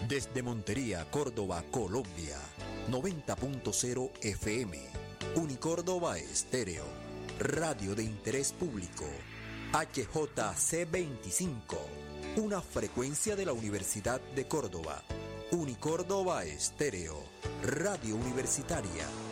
Desde Montería, Córdoba, Colombia, 90.0 FM, Unicórdoba Estéreo, radio de interés público, HJC25, una frecuencia de la Universidad de Córdoba, Unicórdoba Estéreo, radio universitaria.